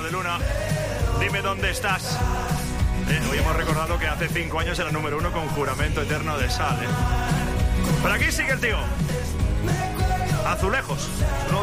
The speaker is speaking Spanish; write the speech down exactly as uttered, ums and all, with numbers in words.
de Luna. Dime dónde estás. Eh, hoy hemos recordado que hace cinco años era número uno con Juramento Eterno de Sal. ¿eh? Por aquí sigue el tío. Azulejos.